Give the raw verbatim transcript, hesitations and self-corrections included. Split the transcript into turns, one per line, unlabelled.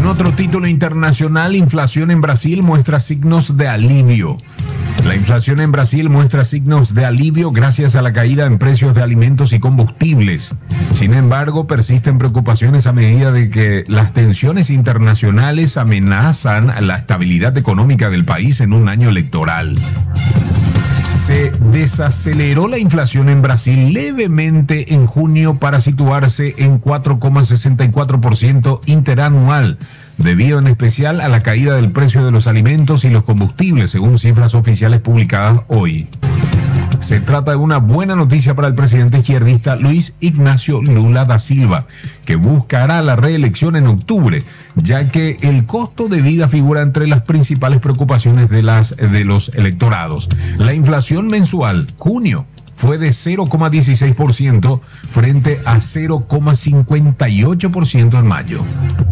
otro título internacional, inflación en Brasil muestra signos de alivio. La inflación en Brasil muestra signos de alivio gracias a la caída en precios de alimentos y combustibles. Sin embargo, persisten preocupaciones a medida de que las tensiones internacionales amenazan la estabilidad económica del país en un año electoral. Se desaceleró la inflación en Brasil levemente en junio para situarse en cuatro coma sesenta y cuatro por ciento interanual, debido en especial a la caída del precio de los alimentos y los combustibles, según cifras oficiales publicadas hoy. Se trata de una buena noticia para el presidente izquierdista Luis Ignacio Lula da Silva, que buscará la reelección en octubre, ya que el costo de vida figura entre las principales preocupaciones de, las, de los electorados. La inflación mensual, junio, fue de cero coma dieciséis por ciento frente a cero coma cincuenta y ocho por ciento en mayo.